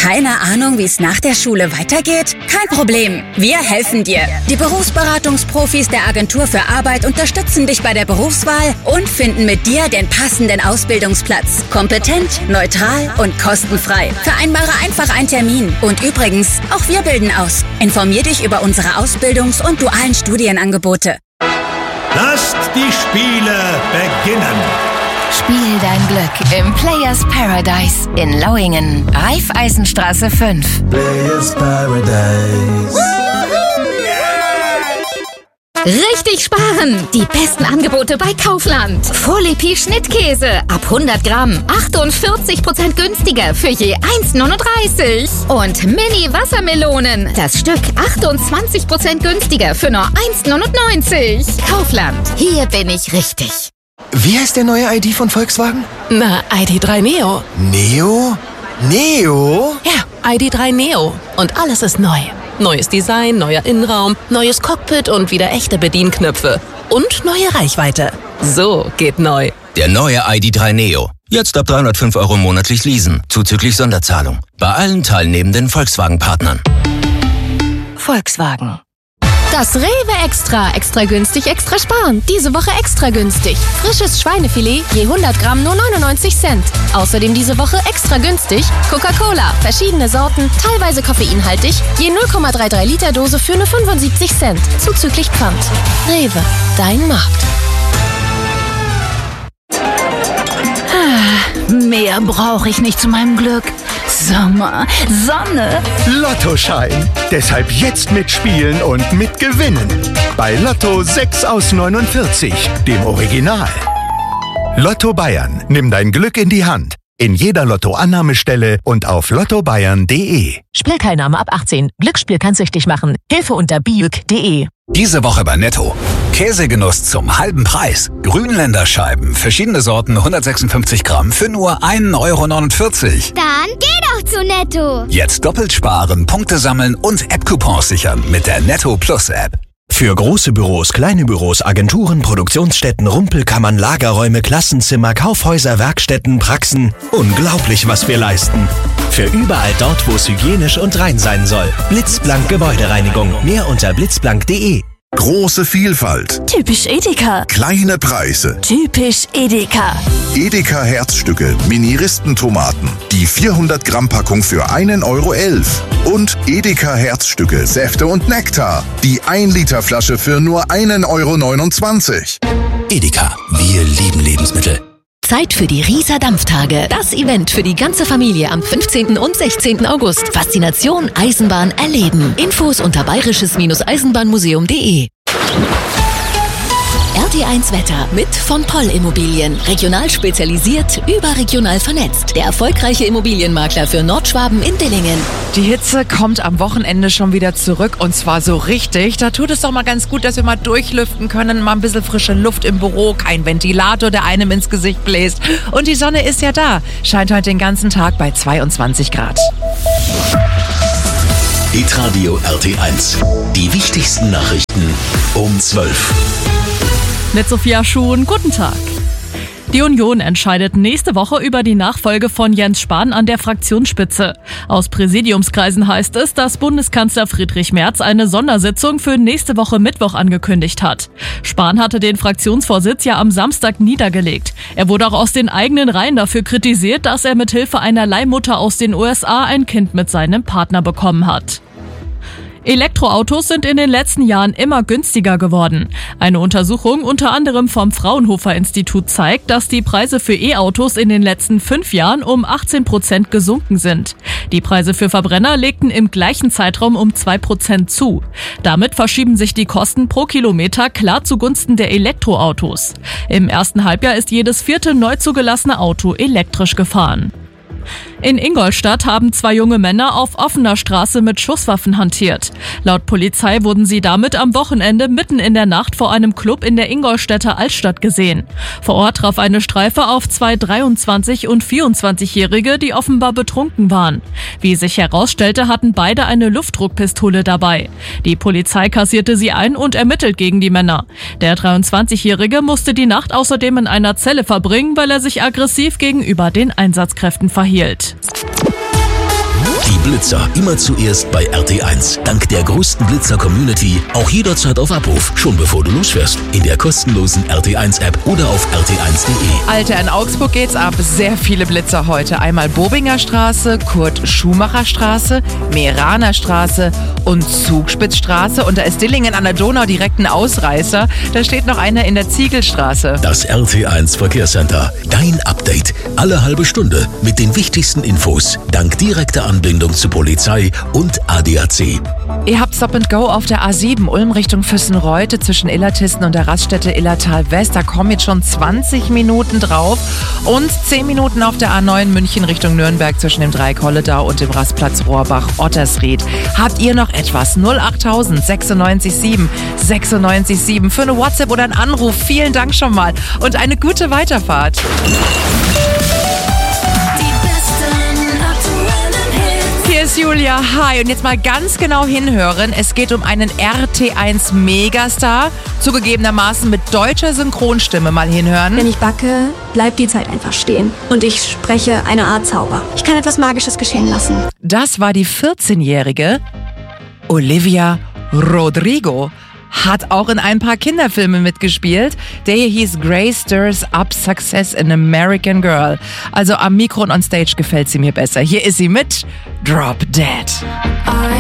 Keine Ahnung, wie es nach der Schule weitergeht? Kein Problem, wir helfen dir. Die Berufsberatungsprofis der Agentur für Arbeit unterstützen dich bei der Berufswahl und finden mit dir den passenden Ausbildungsplatz. Kompetent, neutral und kostenfrei. Vereinbare einfach einen Termin. Und übrigens, auch wir bilden aus. Informier dich über unsere Ausbildungs- und dualen Studienangebote. Lasst die Spiele beginnen. Spiel dein Glück im Players Paradise in Lauingen. Raiffeisenstraße 5. Players Paradise. Richtig sparen! Die besten Angebote bei Kaufland. Volepi Schnittkäse ab 100 Gramm. 48% günstiger für je 1,39. Und Mini-Wassermelonen. Das Stück 28% günstiger für nur 1,99. Kaufland. Hier bin ich richtig. Wie heißt der neue ID von Volkswagen? Na, ID.3 Neo. Neo? Neo? Ja, ID.3 Neo. Und alles ist neu. Neues Design, neuer Innenraum, neues Cockpit und wieder echte Bedienknöpfe. Und neue Reichweite. So geht neu. Der neue ID.3 Neo. Jetzt ab 305 € monatlich leasen, zuzüglich Sonderzahlung. Bei allen teilnehmenden Volkswagen-Partnern. Volkswagen. Das Rewe Extra. Extra günstig, extra sparen. Diese Woche extra günstig. Frisches Schweinefilet je 100 Gramm nur 99 Cent. Außerdem diese Woche extra günstig Coca-Cola. Verschiedene Sorten, teilweise koffeinhaltig. Je 0,33 Liter Dose für nur 75 Cent. Zuzüglich Pfand. Rewe. Dein Markt. Mehr brauche ich nicht zu meinem Glück. Sommer, Sonne. Lottoschein. Deshalb jetzt mitspielen und mitgewinnen. Bei Lotto 6 aus 49, dem Original. Lotto Bayern. Nimm dein Glück in die Hand. In jeder Lotto-Annahmestelle und auf lottobayern.de. Spielteilnahme ab 18. Glücksspiel kann süchtig machen. Hilfe unter biuk.de. Diese Woche bei Netto. Käsegenuss zum halben Preis. Grünländerscheiben, verschiedene Sorten, 156 Gramm für nur 1,49 €. Dann geh doch zu Netto. Jetzt doppelt sparen, Punkte sammeln und App-Coupons sichern mit der Netto Plus App. Für große Büros, kleine Büros, Agenturen, Produktionsstätten, Rumpelkammern, Lagerräume, Klassenzimmer, Kaufhäuser, Werkstätten, Praxen. Unglaublich, was wir leisten. Für überall dort, wo es hygienisch und rein sein soll. Blitzblank Gebäudereinigung. Mehr unter blitzblank.de. Große Vielfalt. Typisch Edeka. Kleine Preise. Typisch Edeka. Edeka Herzstücke, Mini-Ristentomaten. Die 400 Gramm Packung für 1,11 €. Und Edeka Herzstücke, Säfte und Nektar. Die 1 Liter Flasche für nur 1,29 €. Edeka. Wir lieben Lebensmittel. Zeit für die Rieser Dampftage. Das Event für die ganze Familie am 15. und 16. August. Faszination Eisenbahn erleben. Infos unter bayerisches-eisenbahnmuseum.de. RT1 Wetter mit von Poll Immobilien. Regional spezialisiert, überregional vernetzt. Der erfolgreiche Immobilienmakler für Nordschwaben in Dillingen. Die Hitze kommt am Wochenende schon wieder zurück und zwar so richtig. Da tut es doch mal ganz gut, dass wir mal durchlüften können, mal ein bisschen frische Luft im Büro, kein Ventilator, der einem ins Gesicht bläst. Und die Sonne ist ja da, scheint heute den ganzen Tag bei 22 Grad. Hitradio RT1. Die wichtigsten Nachrichten um 12. Mit Sophia Schuhn, guten Tag. Die Union entscheidet nächste Woche über die Nachfolge von Jens Spahn an der Fraktionsspitze. Aus Präsidiumskreisen heißt es, dass Bundeskanzler Friedrich Merz eine Sondersitzung für nächste Woche Mittwoch angekündigt hat. Spahn hatte den Fraktionsvorsitz ja am Samstag niedergelegt. Er wurde auch aus den eigenen Reihen dafür kritisiert, dass er mithilfe einer Leihmutter aus den USA ein Kind mit seinem Partner bekommen hat. Elektroautos sind in den letzten Jahren immer günstiger geworden. Eine Untersuchung unter anderem vom Fraunhofer Institut zeigt, dass die Preise für E-Autos in den letzten 5 Jahren um 18% gesunken sind. Die Preise für Verbrenner legten im gleichen Zeitraum um 2% zu. Damit verschieben sich die Kosten pro Kilometer klar zugunsten der Elektroautos. Im ersten Halbjahr ist jedes 4. neu zugelassene Auto elektrisch gefahren. In Ingolstadt haben 2 junge Männer auf offener Straße mit Schusswaffen hantiert. Laut Polizei wurden sie damit am Wochenende mitten in der Nacht vor einem Club in der Ingolstädter Altstadt gesehen. Vor Ort traf eine Streife auf 2 23- und 24-Jährige, die offenbar betrunken waren. Wie sich herausstellte, hatten beide eine Luftdruckpistole dabei. Die Polizei kassierte sie ein und ermittelt gegen die Männer. Der 23-Jährige musste die Nacht außerdem in einer Zelle verbringen, weil er sich aggressiv gegenüber den Einsatzkräften verhielt. Die Blitzer immer zuerst bei RT1. Dank der größten Blitzer-Community auch jederzeit auf Abruf, schon bevor du losfährst. In der kostenlosen RT1-App oder auf rt1.de. Alter, in Augsburg geht's ab. Sehr viele Blitzer heute. Einmal Bobinger Straße, Kurt-Schumacher-Straße, Mehraner Straße und Zugspitzstraße. Und da ist Dillingen an der Donau direkt ein Ausreißer. Da steht noch einer in der Ziegelstraße. Das RT1 Verkehrscenter. Dein Update. Alle halbe Stunde mit den wichtigsten Infos. Dank direkter Anbindung zu Polizei und ADAC. Ihr habt Stop and Go auf der A7 Ulm Richtung Füssenreute zwischen Illertissen und der Raststätte Illertal West. Da kommen jetzt schon 20 Minuten drauf. Und 10 Minuten auf der A9 München Richtung Nürnberg zwischen dem Dreieck Holledau und dem Rastplatz Rohrbach-Ottersried. Habt ihr noch etwas? 08000 96 7 96 7 für eine WhatsApp oder einen Anruf. Vielen Dank schon mal und eine gute Weiterfahrt. Hier ist Julia, hi. Und jetzt mal ganz genau hinhören. Es geht um einen RT1 Megastar, zugegebenermaßen mit deutscher Synchronstimme. Mal hinhören. Wenn ich backe, bleibt die Zeit einfach stehen. Und ich spreche eine Art Zauber. Ich kann etwas Magisches geschehen lassen. Das war die 14-jährige Olivia Rodrigo. Hat auch in ein paar Kinderfilmen mitgespielt. Der hier hieß Grace Stirs Up Success in American Girl. Also am Mikro und on Stage gefällt sie mir besser. Hier ist sie mit Drop Dead.